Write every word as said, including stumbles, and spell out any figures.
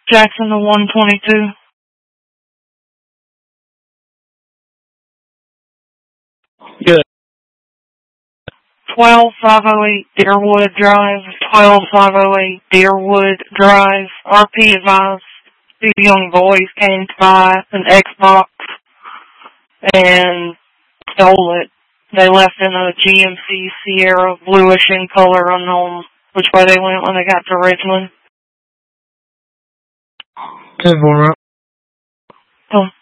Jackson to one twenty-two. Good. twelve five oh eight Deerwood Drive, twelve five oh eight Deerwood Drive. R P advised two young boys came to buy an Xbox and stole it. They left in a G M C Sierra, bluish in color, unknown which way they went when they got to Richmond. ten four. So,